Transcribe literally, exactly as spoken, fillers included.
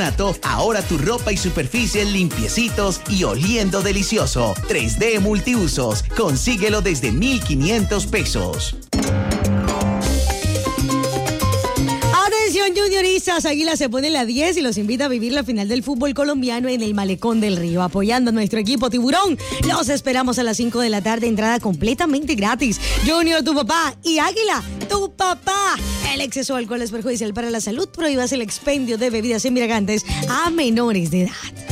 Ahora tu ropa y superficie limpiecitos y oliendo delicioso. tres D Multiusos. Consíguelo desde mil quinientos pesos. Atención junioristas, Águila se pone la diez y los invita a vivir la final del fútbol colombiano en el Malecón del Río, apoyando a nuestro equipo Tiburón. Los esperamos a las cinco de la tarde, entrada completamente gratis. Junior, tu papá, y Águila, tu papá. El exceso de alcohol es perjudicial para la salud. Prohíbas el expendio de bebidas embriagantes a menores de edad.